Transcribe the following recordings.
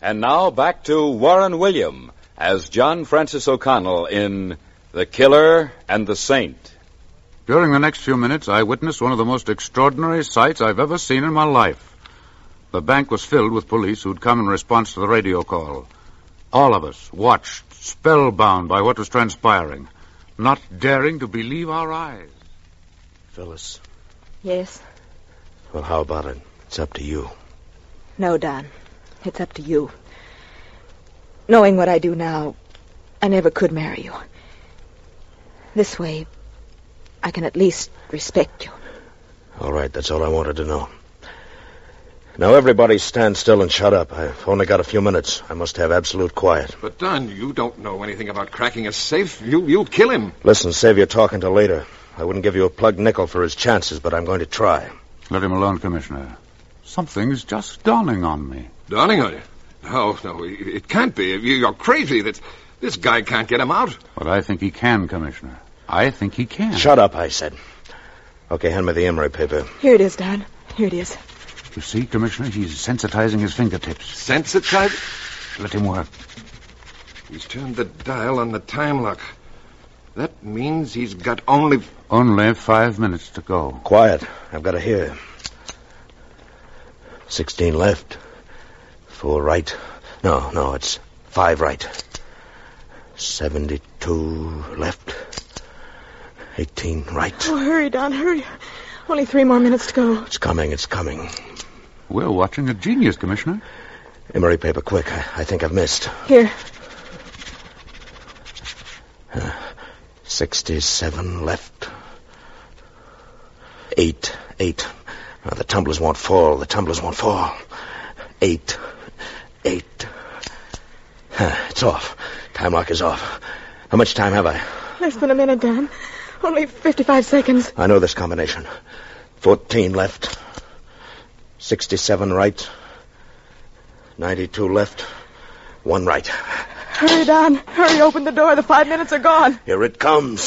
And now back to Warren William as John Francis O'Connell in The Killer and the Saint. During the next few minutes, I witnessed one of the most extraordinary sights I've ever seen in my life. The bank was filled with police who'd come in response to the radio call. All of us watched, spellbound by what was transpiring, not daring to believe our eyes. Phyllis. Yes? Well, how about it? It's up to you. No, Don. It's up to you. Knowing what I do now, I never could marry you. This way, I can at least respect you. All right, that's all I wanted to know. Now, everybody stand still and shut up. I've only got a few minutes. I must have absolute quiet. But, Don, you don't know anything about cracking a safe. You'll kill him. Listen, save your talking till later. I wouldn't give you a plugged nickel for his chances, but I'm going to try. Let him alone, Commissioner. Something's just dawning on me. Dawning on you? No, it can't be. You're crazy. This guy can't get him out. But I think he can, Commissioner. I think he can. Shut up, I said. Okay, hand me the emery paper. Here it is, Don. Here it is. You see, Commissioner, he's sensitizing his fingertips. Sensitizing? Let him work. He's turned the dial on the time lock. That means he's got only 5 minutes to go. Quiet. I've got to hear. 16 left. 4 right. No, it's 5 right. 72 left. 18 right. Oh, hurry, Don, hurry. Only 3 more minutes to go. It's coming. We're watching a genius, Commissioner. Emery paper, quick. I think I've missed. Here. 67 left. 8. Now, the tumblers won't fall. 8. It's off. Time lock is off. How much time have I? Less than a minute, Don. Only 55 seconds. I know this combination. 14 left. 67 right. 92 left. 1 right. Hurry, Don. Hurry, open the door. The 5 minutes are gone. Here it comes.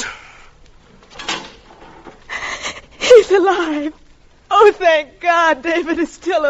He's alive. Oh, thank God, David is still alive.